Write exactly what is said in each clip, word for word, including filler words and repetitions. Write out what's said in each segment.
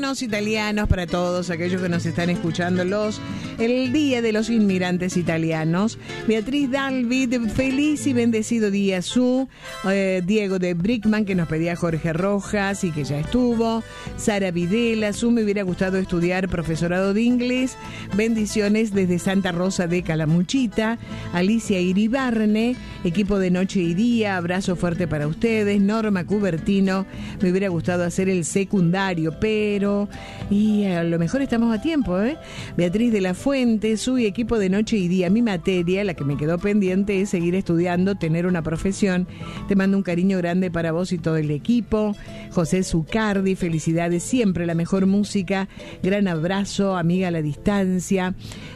hermanos italianos, para todos aquellos que nos están escuchando, los, el Día de los Inmigrantes Italianos. Beatriz David, feliz y bendecido día su. Eh, Diego de Brickman, que nos pedía Jorge Rojas y que ya estuvo. Sara Videla, su, me hubiera gustado estudiar profesorado de inglés. Bendiciones desde Santa Rosa de Calamuchita. Alicia Iribarne, equipo de noche y día, abrazo fuerte para ustedes. Norma Cubertino, me hubiera gustado hacer el secundario, pero y a lo mejor estamos a tiempo, ¿eh? Beatriz de la Fuente, su equipo de noche y día, mi materia, la que me quedó pendiente es seguir estudiando, tener una profesión. Te mando un cariño grande para vos y todo el equipo. José Zucardi, felicidades, siempre la mejor música, gran abrazo, amiga a la distancia.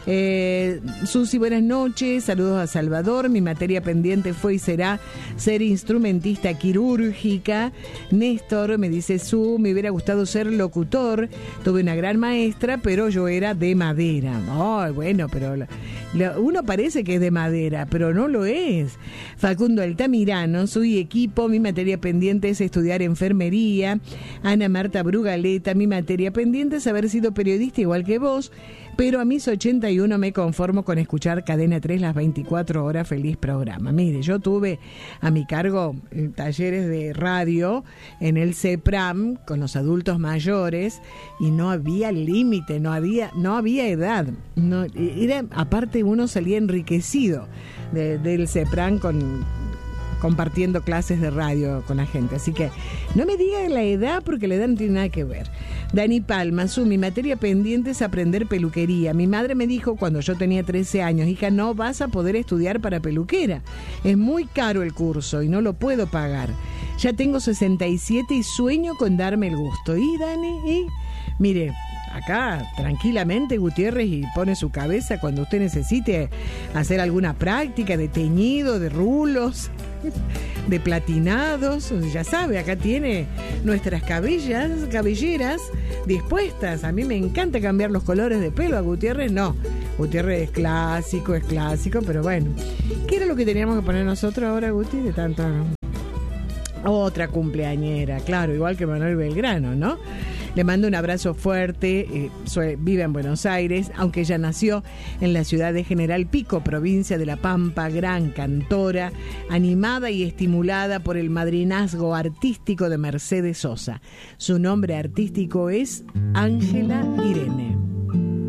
eh, Susi, buenas noches, saludos a Salvador, mi materia pendiente fue y será ser instrumentista quirúrgica. Néstor me dice, Su, me hubiera gustado ser locutor, tuve una gran maestra, pero yo era de madera. Ay, bueno, pero la, la, uno parece que es de madera, pero no lo es. Facundo Altamirano, soy equipo, mi materia pendiente es estudiar enfermería. Ana Marta Brugaleta, mi materia pendiente es haber sido periodista igual que vos, pero a mis ochenta y uno me conformo con escuchar Cadena tres las veinticuatro horas, feliz programa. Mire, yo tuve a mi cargo eh, talleres de radio en el CEPRAM con los adultos mayores y no había límite, no había, no había edad. No, era, aparte uno salía enriquecido de, del CEPRAM con... compartiendo clases de radio con la gente. Así que no me digan la edad porque la edad no tiene nada que ver. Dani Palma, su, mi materia pendiente es aprender peluquería. Mi madre me dijo cuando yo tenía trece años, hija, no vas a poder estudiar para peluquera. Es muy caro el curso y no lo puedo pagar. Ya tengo sesenta y siete y sueño con darme el gusto. Y Dani, y mire, acá tranquilamente Gutiérrez y pone su cabeza cuando usted necesite hacer alguna práctica de teñido, de rulos, de platinados, ya sabe, acá tiene nuestras cabellas, cabelleras dispuestas. A mí me encanta cambiar los colores de pelo, a Gutiérrez no. Gutiérrez es clásico, es clásico, pero bueno. ¿Qué era lo que teníamos que poner nosotros ahora, Guti, de tanto? Otra cumpleañera, claro, igual que Manuel Belgrano, ¿no? Le mando un abrazo fuerte, eh, soy, vive en Buenos Aires, aunque ella nació en la ciudad de General Pico, provincia de La Pampa, gran cantora, animada y estimulada por el madrinazgo artístico de Mercedes Sosa. Su nombre artístico es Ángela Irene.